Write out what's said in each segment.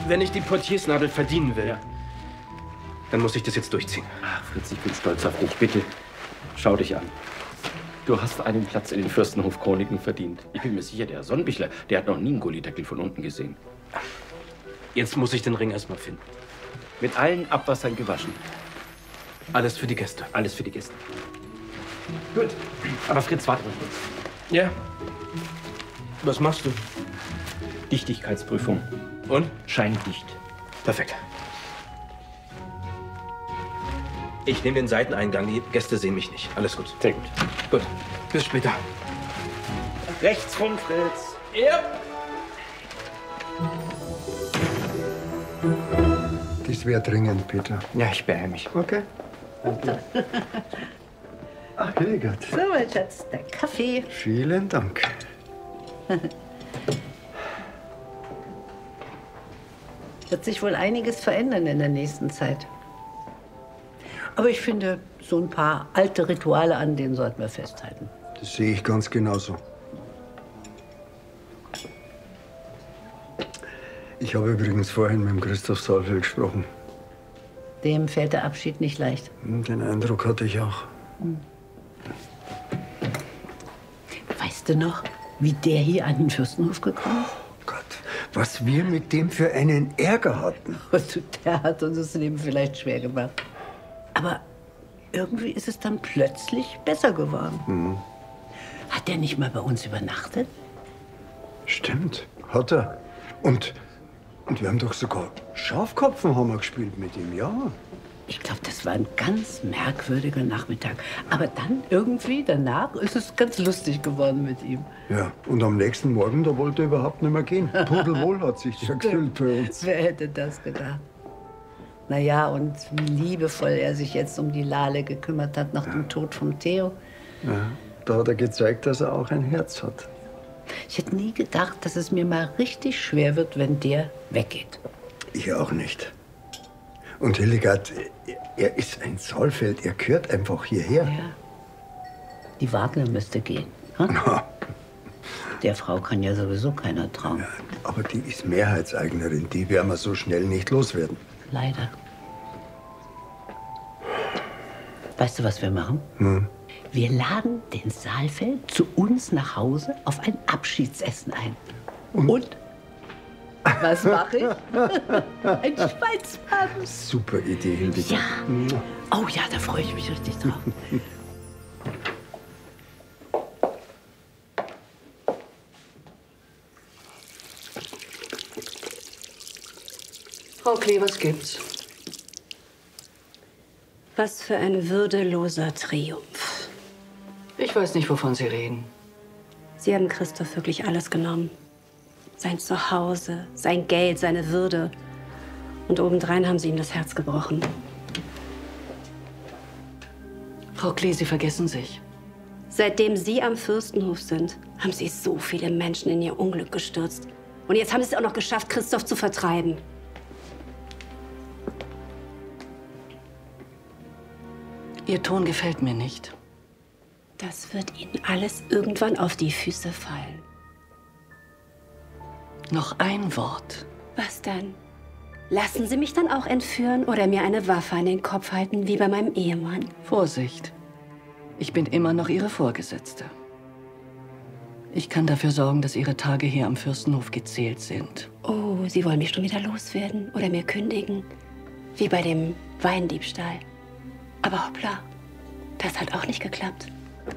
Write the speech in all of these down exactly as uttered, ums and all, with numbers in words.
wenn ich die Portiersnadel verdienen will, ja. dann muss ich das jetzt durchziehen. Ach, Fritz, ich bin stolz auf dich. Bitte, schau dich an. Du hast einen Platz in den Fürstenhof-Chroniken verdient. Ich bin mir sicher, der Sonnenbichler, der hat noch nie einen Gullideckel von unten gesehen. Jetzt muss ich den Ring erstmal finden. Mit allen Abwassern gewaschen. Alles für die Gäste. Alles für die Gäste. Gut. Aber Fritz, warte mal kurz. Ja? Was machst du? Dichtigkeitsprüfung. Und? Scheindicht. Perfekt. Ich nehme den Seiteneingang. Die Gäste sehen mich nicht. Alles gut. Sehr gut. Gut. Bis später. Rechts rum, Fritz. Ja. Das wäre dringend, Peter. Ja, ich beeile mich. Okay. Danke. Ach, Hildegard. So, mein Schatz, der Kaffee. Vielen Dank. Wird sich wohl einiges verändern in der nächsten Zeit. Aber ich finde, so ein paar alte Rituale, an denen sollten wir festhalten. Das sehe ich ganz genauso. Ich habe übrigens vorhin mit dem Christoph Saalfeld gesprochen. Dem fällt der Abschied nicht leicht. Den Eindruck hatte ich auch. Hm. Weißt du noch, wie der hier an den Fürstenhof gekommen ist? Oh Gott, was wir mit dem für einen Ärger hatten. Also, der hat uns das Leben vielleicht schwer gemacht. Aber irgendwie ist es dann plötzlich besser geworden. Mhm. Hat der nicht mal bei uns übernachtet? Stimmt, hat er. Und, und wir haben doch sogar Schafkopfen haben wir gespielt mit ihm, ja. Ich glaube, das war ein ganz merkwürdiger Nachmittag. Aber dann irgendwie danach ist es ganz lustig geworden mit ihm. Ja, und am nächsten Morgen, da wollte er überhaupt nicht mehr gehen. Pudelwohl hat sich der gefühlt bei uns. Wer hätte das gedacht? Na ja, und wie liebevoll er sich jetzt um die Lale gekümmert hat nach dem Tod von Theo. Ja, da hat er gezeigt, dass er auch ein Herz hat. Ich hätte nie gedacht, dass es mir mal richtig schwer wird, wenn der weggeht. Ich auch nicht. Und Hildegard, er ist ein Saalfeld, er gehört einfach hierher. Ja. Die Wagner müsste gehen. Hm? Der Frau kann ja sowieso keiner trauen. Ja, aber die ist Mehrheitseignerin, die werden wir so schnell nicht loswerden. Leider. Weißt du, was wir machen? Hm. Wir laden den Saalfeld zu uns nach Hause auf ein Abschiedsessen ein. Und? Und? Was mache ich? Ein Schweinsbraten. Super Idee, Hildegard. Ja. Oh ja, da freue ich mich richtig drauf. Frau Klee, was gibt's? Was für ein würdeloser Triumph. Ich weiß nicht, wovon Sie reden. Sie haben Christoph wirklich alles genommen. Sein Zuhause, sein Geld, seine Würde. Und obendrein haben Sie ihm das Herz gebrochen. Frau Klee, Sie vergessen sich. Seitdem Sie am Fürstenhof sind, haben Sie so viele Menschen in ihr Unglück gestürzt. Und jetzt haben Sie es auch noch geschafft, Christoph zu vertreiben. Ihr Ton gefällt mir nicht. Das wird Ihnen alles irgendwann auf die Füße fallen. Noch ein Wort. Was dann? Lassen Sie mich dann auch entführen oder mir eine Waffe an den Kopf halten, wie bei meinem Ehemann? Vorsicht. Ich bin immer noch Ihre Vorgesetzte. Ich kann dafür sorgen, dass Ihre Tage hier am Fürstenhof gezählt sind. Oh, Sie wollen mich schon wieder loswerden oder mir kündigen? Wie bei dem Weindiebstahl. Aber hoppla, das hat auch nicht geklappt.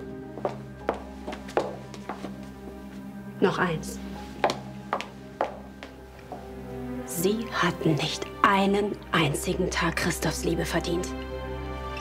Noch eins. Sie hatten nicht einen einzigen Tag Christophs Liebe verdient.